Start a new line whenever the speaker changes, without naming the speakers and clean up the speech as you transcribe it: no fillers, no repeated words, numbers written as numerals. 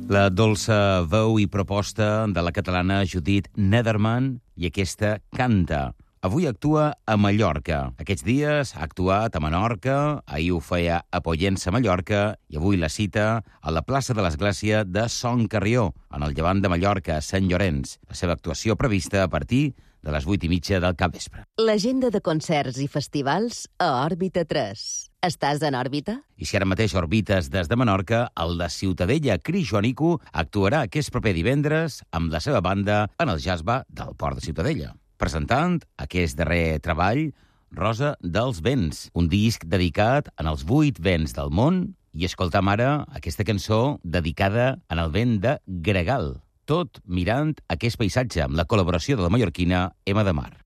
La dolça veu i proposta de la catalana Judit Nederman i aquesta Canta. Avui actua a Mallorca. Aquests dies ha actuat a Menorca, ahir ho feia a Pollença, Mallorca, i avui la cita a la plaça de l'Església de Son Carrió, en el llevant de Mallorca, a Sant Llorenç. La seva actuació prevista a partir de les 8:30 del capvespre.
L'agenda de concerts i festivals a Òrbita 3. Estàs en òrbita?
I si ara mateix orbites des de Menorca, el de Ciutadella, Cris Joanico, actuarà aquest proper divendres amb la seva banda en el Jazz Bar del Port de Ciutadella, presentant aquest darrer treball, Rosa dels Vents, un disc dedicat en els 8 vents del món, i escoltam ara aquesta cançó dedicada en el vent de Gregal, tot mirant aquest paisatge amb la col·laboració de la mallorquina Emma de Mar.